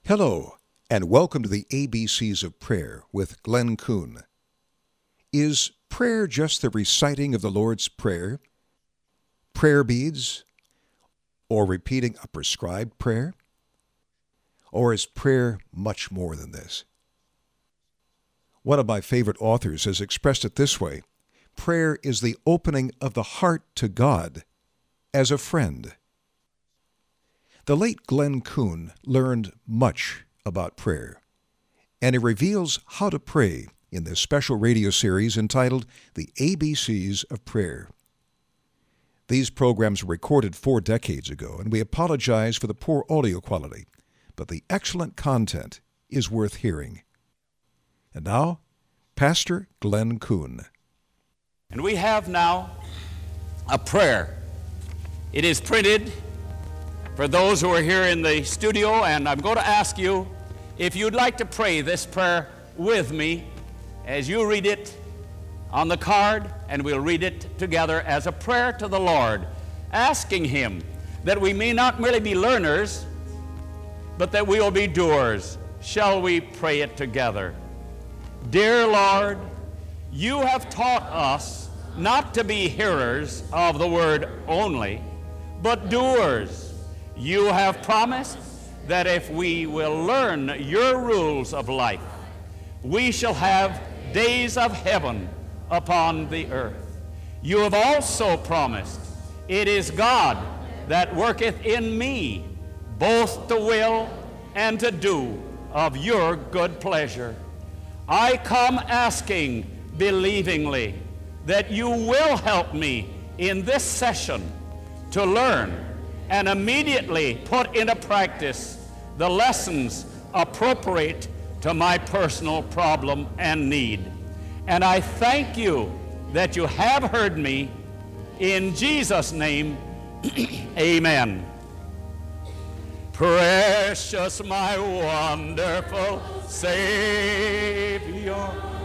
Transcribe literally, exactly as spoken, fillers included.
Hello, and welcome to the A B Cs of Prayer with Glenn Kuhn. Is prayer just the reciting of the Lord's Prayer, prayer beads, or repeating a prescribed prayer? Or is prayer much more than this? One of my favorite authors has expressed it this way: prayer is the opening of the heart to God as a friend. The late Glenn Kuhn learned much about prayer, and he reveals how to pray in this special radio series entitled The A B Cs of Prayer. These programs were recorded four decades ago, and we apologize for the poor audio quality, but the excellent content is worth hearing. And now, Pastor Glenn Kuhn. And we have now a prayer. It is printed for those who are here in the studio, and I'm going to ask you if you'd like to pray this prayer with me as you read it on the card, and we'll read it together as a prayer to the Lord, asking Him that we may not merely be learners, but that we will be doers. Shall we pray it together? Dear Lord, you have taught us not to be hearers of the word only, but doers. You have promised that if we will learn your rules of life, we shall have days of heaven upon the earth. You have also promised, it is God that worketh in me, both to will and to do of your good pleasure. I come asking believingly that you will help me in this session to learn and immediately put into practice the lessons appropriate to my personal problem and need. And I thank you that you have heard me. In Jesus' name, amen. Precious, my wonderful Savior,